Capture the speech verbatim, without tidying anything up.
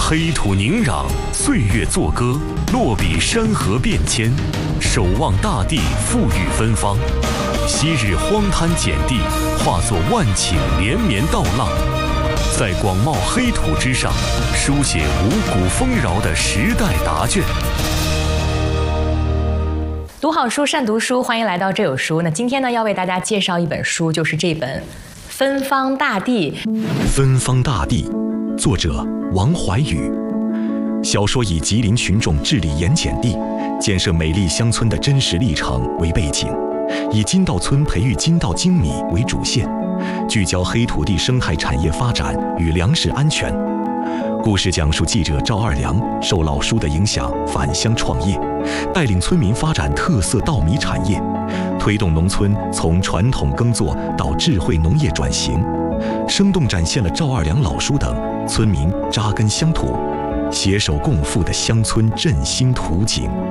黑土凝壤，岁月作歌，落笔山河变迁，守望大地富裕芬芳。昔日荒滩碱地，化作万顷连绵稻浪，在广袤黑土之上，书写五谷丰饶的时代答卷。 读好书，善读书，欢迎来到这有书。那今天呢，要为大家介绍一本书，就是这本《芬芳大地》。 芬芳大地，作者王怀宇。小说以吉林群众治理盐碱地、建设美丽乡村的真实历程为背景，以金稻村培育金稻精米为主线，聚焦黑土地生态产业发展与粮食安全。故事讲述记者赵二良受老叔的影响返乡创业，带领村民发展特色稻米产业，推动农村从传统耕作到智慧农业转型，生动展现了赵二良老叔等村民扎根乡土、携手共富的乡村振兴图景。